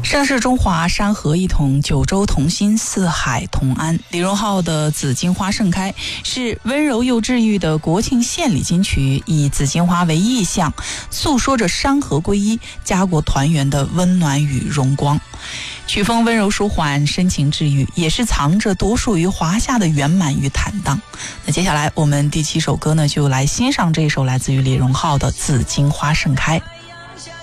盛世中华，山河一统，九州同心，四海同安。李荣浩的《紫荆花盛开》是温柔又治愈的国庆献礼金曲，以紫荆花为意象，诉说着山河归一、家国团圆的温暖与荣光。曲风温柔舒缓，深情治愈，也是藏着独属于华夏的圆满与坦荡。那接下来我们第7首歌呢，就来欣赏这一首来自于李荣浩的《紫荆花盛开》。